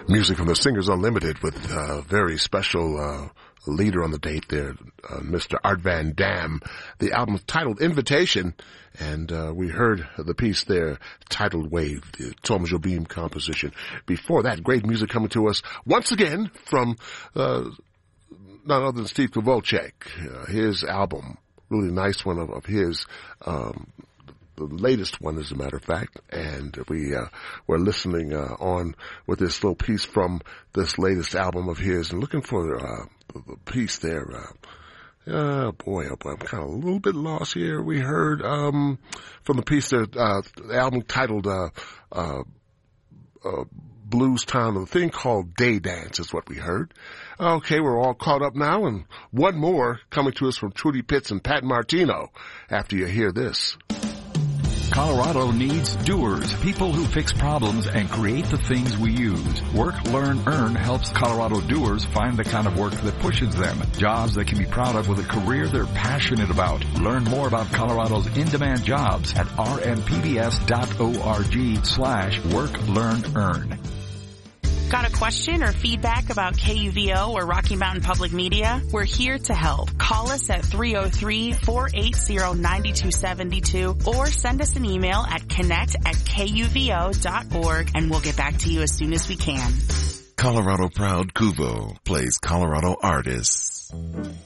Music from the Singers Unlimited with very special leader on the date there, Mr. Art Van Dam. The album titled Invitation, and we heard the piece there titled Wave, the Thomas Jobim composition. Before that, great music coming to us once again from none other than Steve Kovalchek. His album, really nice one of his, the latest one, as a matter of fact, and we're listening on with this little piece from this latest album of his, and looking for the piece there. Oh boy, I'm kind of a little bit lost here. We heard from the piece there, the album titled Blues Town, the thing called Day Dance is what we heard. Okay, we're all caught up now, and one more coming to us from Trudy Pitts and Pat Martino after you hear this. Colorado needs doers, people who fix problems and create the things we use. Work, Learn, Earn helps Colorado doers find the kind of work that pushes them. Jobs they can be proud of with a career they're passionate about. Learn more about Colorado's in-demand jobs at rmpbs.org/work, learn, earn. Got a question or feedback about KUVO or Rocky Mountain Public Media? We're here to help. Call us at 303-480-9272 or send us an email at connect@kuvo.org, and we'll get back to you as soon as we can. Colorado Proud Kuvo plays Colorado artists.